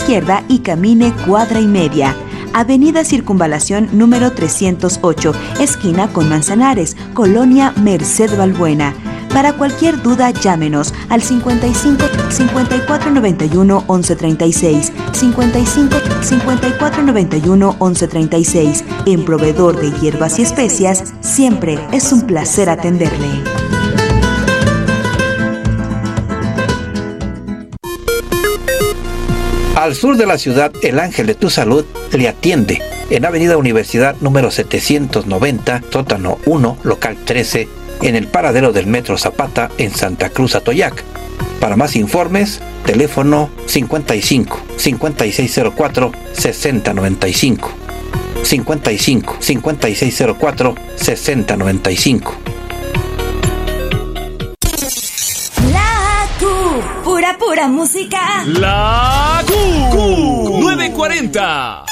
izquierda y camine cuadra y media. Avenida Circunvalación número 308, esquina con Manzanares, Colonia Merced Balbuena. Para cualquier duda, llámenos al 55 54 91 11 36, 55 54 91 11 36. En Proveedor de Hierbas y Especias, siempre es un placer atenderle. Al sur de la ciudad, el Ángel de tu Salud le atiende en Avenida Universidad número 790, sótano 1, local 13, en el paradero del Metro Zapata en Santa Cruz, Atoyac. Para más informes, teléfono 55 5604 6095, 55 5604 6095. Pura música. La Q 940.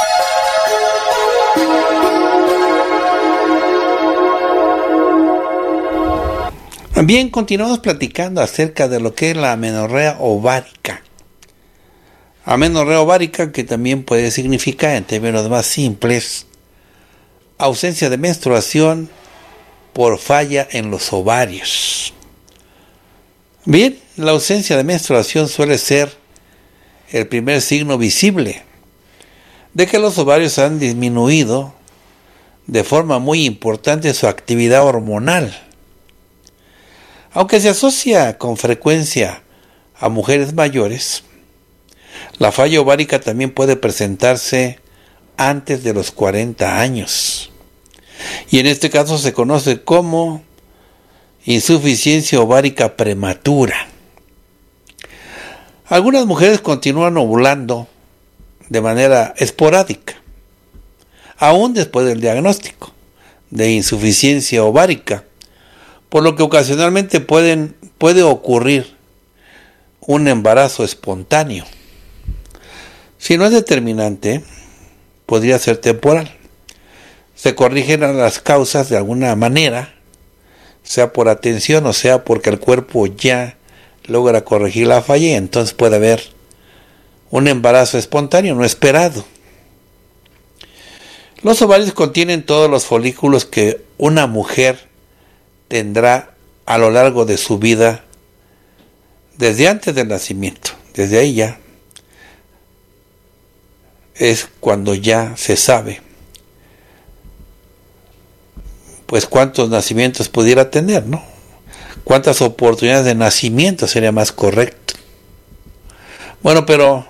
Bien, continuamos platicando acerca de lo que es la amenorrea ovárica. Amenorrea ovárica, que también puede significar, en términos más simples, ausencia de menstruación por falla en los ovarios. Bien, la ausencia de menstruación suele ser el primer signo visible de que los ovarios han disminuido de forma muy importante su actividad hormonal. Aunque se asocia con frecuencia a mujeres mayores, la falla ovárica también puede presentarse antes de los 40 años. Y en este caso se conoce como insuficiencia ovárica prematura. Algunas mujeres continúan ovulando de manera esporádica, aún después del diagnóstico de insuficiencia ovárica, por lo que ocasionalmente puede ocurrir un embarazo espontáneo. Si no es determinante, podría ser temporal. Se corrigen las causas de alguna manera, sea por atención o sea porque el cuerpo ya logra corregir la falla y entonces puede haber un embarazo espontáneo no esperado. Los ovarios contienen todos los folículos que una mujer tendrá a lo largo de su vida desde antes del nacimiento. Desde ahí ya es cuando ya se sabe pues cuántos nacimientos pudiera tener, ¿no? Cuántas oportunidades de nacimiento sería más correcto. Bueno, pero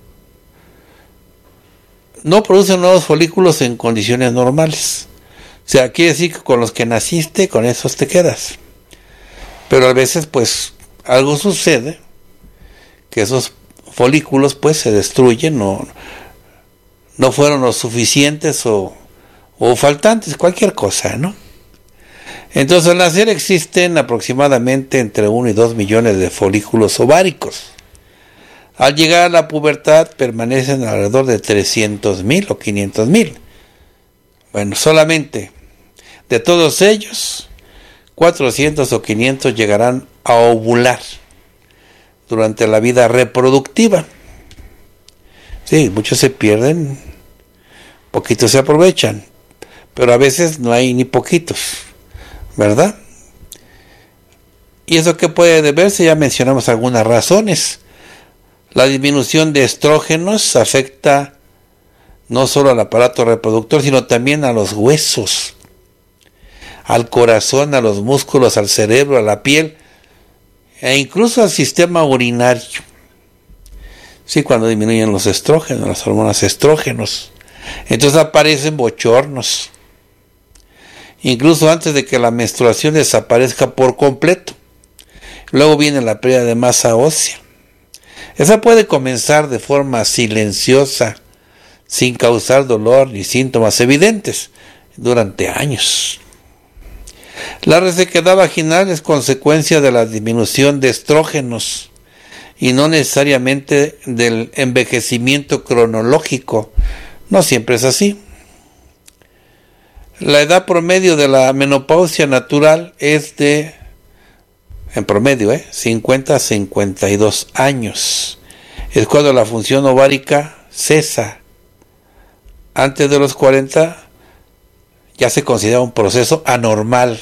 no producen nuevos folículos en condiciones normales. O sea, quiere decir que con los que naciste, con esos te quedas. Pero a veces, pues, algo sucede, que esos folículos, pues, se destruyen, no fueron los suficientes o faltantes, cualquier cosa, ¿no? Entonces, al nacer existen aproximadamente entre 1 y 2 millones de folículos ováricos. Al llegar a la pubertad permanecen alrededor de 300,000 o 500,000. Bueno, solamente de todos ellos, 400 o 500 llegarán a ovular durante la vida reproductiva. Sí, muchos se pierden, poquitos se aprovechan, pero a veces no hay ni poquitos, ¿verdad? ¿Y eso qué puede deberse? Ya mencionamos algunas razones. La disminución de estrógenos afecta no solo al aparato reproductor, sino también a los huesos, al corazón, a los músculos, al cerebro, a la piel e incluso al sistema urinario. Sí, cuando disminuyen los estrógenos, las hormonas estrógenos, entonces aparecen bochornos, incluso antes de que la menstruación desaparezca por completo. Luego viene la pérdida de masa ósea. Esa puede comenzar de forma silenciosa, sin causar dolor ni síntomas evidentes, durante años. La resequedad vaginal es consecuencia de la disminución de estrógenos y no necesariamente del envejecimiento cronológico. No siempre es así. La edad promedio de la menopausia natural es en promedio, 50 a 52 años. es cuando la función ovárica cesa. Antes de los 40 ya se considera un proceso anormal.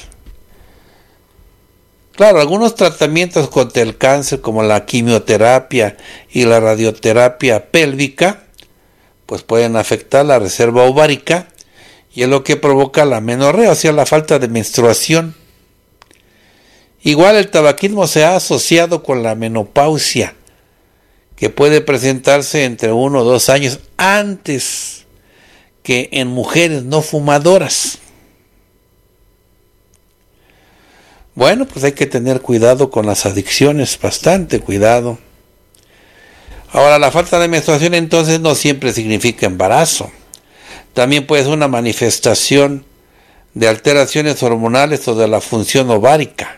Claro, algunos tratamientos contra el cáncer, como la quimioterapia y la radioterapia pélvica, pues pueden afectar la reserva ovárica y es lo que provoca la amenorrea, o sea, la falta de menstruación. Igual el tabaquismo se ha asociado con la menopausia, que puede presentarse entre 1 o 2 años antes que en mujeres no fumadoras. Bueno, pues hay que tener cuidado con las adicciones, bastante cuidado. Ahora, la falta de menstruación entonces no siempre significa embarazo. También puede ser una manifestación de alteraciones hormonales o de la función ovárica.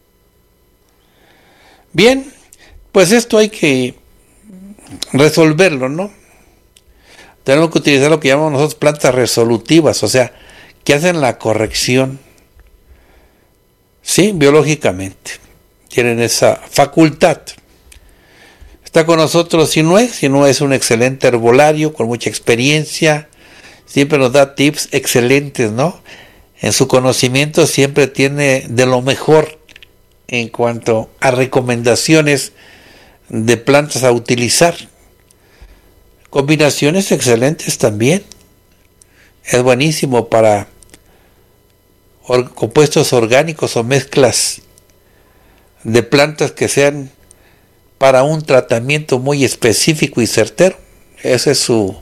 Bien, pues esto hay que resolverlo, ¿no? Tenemos que utilizar lo que llamamos nosotros plantas resolutivas, o sea, que hacen la corrección. Sí, biológicamente. Tienen esa facultad. Está con nosotros Sinue. Sinue es un excelente herbolario con mucha experiencia. Siempre nos da tips excelentes, ¿no? En su conocimiento siempre tiene de lo mejor en cuanto a recomendaciones de plantas a utilizar. Combinaciones excelentes también. Es buenísimo para compuestos orgánicos o mezclas de plantas que sean para un tratamiento muy específico y certero. Esa es su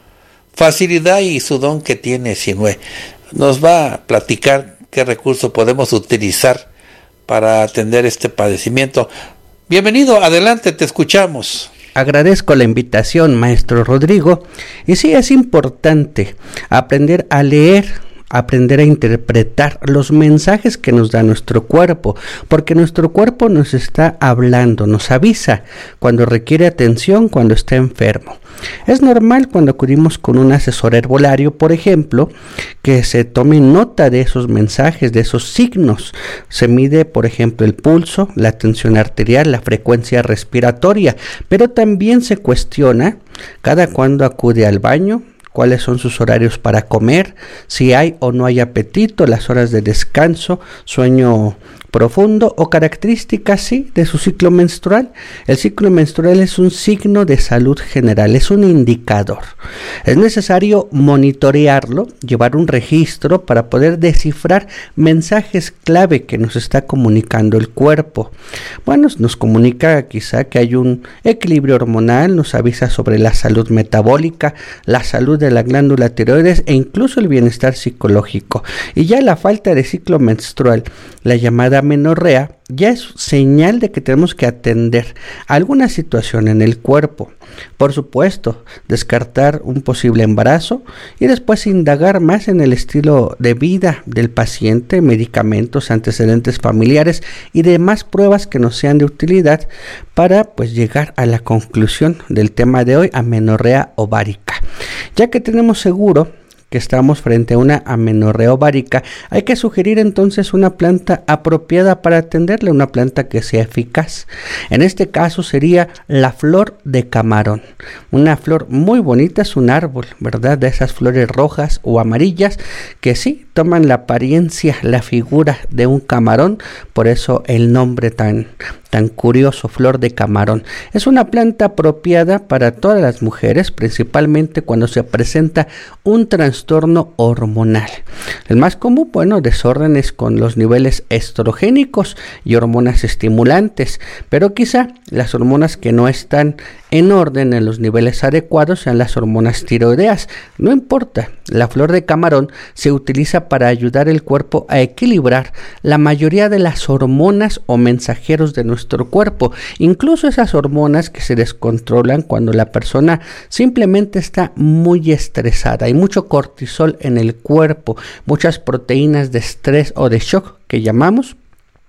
facilidad y su don que tiene Sinue. Nos va a platicar qué recursos podemos utilizar para atender este padecimiento. Bienvenido, adelante, te escuchamos. Agradezco la invitación, maestro Rodrigo. Y sí, es importante aprender a leer, aprender a interpretar los mensajes que nos da nuestro cuerpo, porque nuestro cuerpo nos está hablando, nos avisa cuando requiere atención, cuando está enfermo. Es normal cuando acudimos con un asesor herbolario, por ejemplo, que se tome nota de esos mensajes, de esos signos. Se mide, por ejemplo, el pulso, la tensión arterial, la frecuencia respiratoria, pero también se cuestiona cada cuándo acude al baño, cuáles son sus horarios para comer, si hay o no hay apetito, las horas de descanso, sueño profundo o características sí de su ciclo menstrual. El ciclo menstrual es un signo de salud general, es un indicador. Es necesario monitorearlo, llevar un registro para poder descifrar mensajes clave que nos está comunicando el cuerpo. Bueno, nos comunica quizá que hay un equilibrio hormonal, nos avisa sobre la salud metabólica, la salud de la glándula tiroides e incluso el bienestar psicológico. Y ya la falta de ciclo menstrual, la llamada amenorrea, ya es señal de que tenemos que atender alguna situación en el cuerpo. Por supuesto, descartar un posible embarazo y después indagar más en el estilo de vida del paciente, medicamentos, antecedentes familiares y demás pruebas que nos sean de utilidad para pues llegar a la conclusión del tema de hoy, amenorrea ovárica. Ya que tenemos seguro que estamos frente a una amenorrea ovárica, hay que sugerir entonces una planta apropiada para atenderle, una planta que sea eficaz. En este caso sería la flor de camarón. Una flor muy bonita, es un árbol, ¿verdad? De esas flores rojas o amarillas que sí toman la apariencia, la figura de un camarón, por eso el nombre tan curioso, flor de camarón. Es una planta apropiada para todas las mujeres, principalmente cuando se presenta un trastorno hormonal. El más común, desórdenes con los niveles estrogénicos y hormonas estimulantes, pero quizá las hormonas que no están en orden en los niveles adecuados sean las hormonas tiroideas. No importa, la flor de camarón se utiliza para ayudar el cuerpo a equilibrar la mayoría de las hormonas o mensajeros de nuestro cuerpo, incluso esas hormonas que se descontrolan cuando la persona simplemente está muy estresada. Hay mucho cortisol en el cuerpo, muchas proteínas de estrés o de shock que llamamos.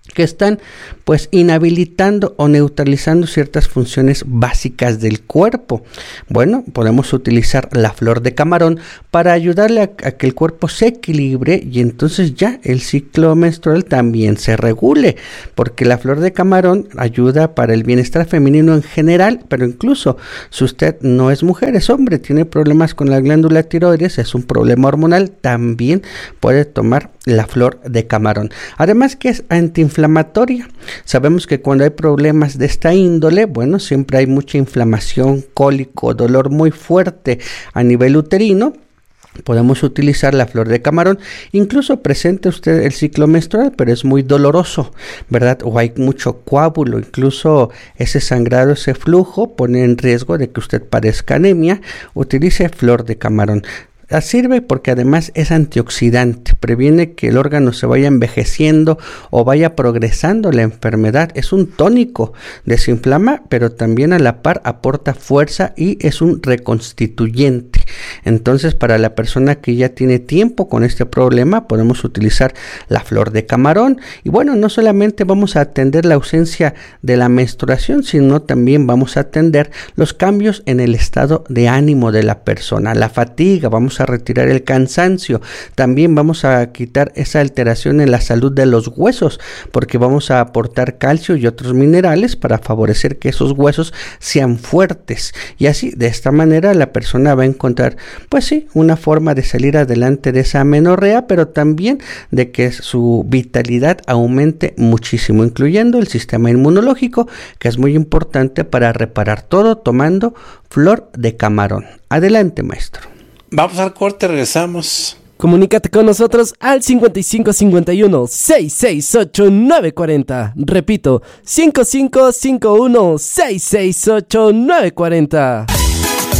que están pues inhabilitando o neutralizando ciertas funciones básicas del cuerpo. Bueno, podemos utilizar la flor de camarón para ayudarle a que el cuerpo se equilibre y entonces ya el ciclo menstrual también se regule, porque la flor de camarón ayuda para el bienestar femenino en general, pero incluso si usted no es mujer, es hombre, tiene problemas con la glándula tiroides, es un problema hormonal, también puede tomar la flor de camarón. Además que es antiinflamatoria. Sabemos que cuando hay problemas de esta índole, bueno, siempre hay mucha inflamación, cólico, dolor muy fuerte a nivel uterino. Podemos utilizar la flor de camarón, incluso presente usted el ciclo menstrual, pero es muy doloroso, ¿verdad? O hay mucho coágulo, incluso ese sangrado, ese flujo pone en riesgo de que usted padezca anemia. Utilice flor de camarón. Sirve porque además es antioxidante, previene que el órgano se vaya envejeciendo o vaya progresando la enfermedad, es un tónico, desinflama, pero también a la par aporta fuerza y es un reconstituyente. Entonces, para la persona que ya tiene tiempo con este problema, podemos utilizar la flor de camarón. Y bueno, no solamente vamos a atender la ausencia de la menstruación, sino también vamos a atender los cambios en el estado de ánimo de la persona, la fatiga, vamos a retirar el cansancio, también vamos a quitar esa alteración en la salud de los huesos, porque vamos a aportar calcio y otros minerales para favorecer que esos huesos sean fuertes, y así de esta manera la persona va a encontrar pues sí, una forma de salir adelante de esa amenorrea, pero también de que su vitalidad aumente muchísimo, incluyendo el sistema inmunológico, que es muy importante para reparar todo tomando flor de camarón. Adelante, maestro. Vamos al corte, regresamos. Comunícate con nosotros al 5551-668-940. Repito, 5551-668-940.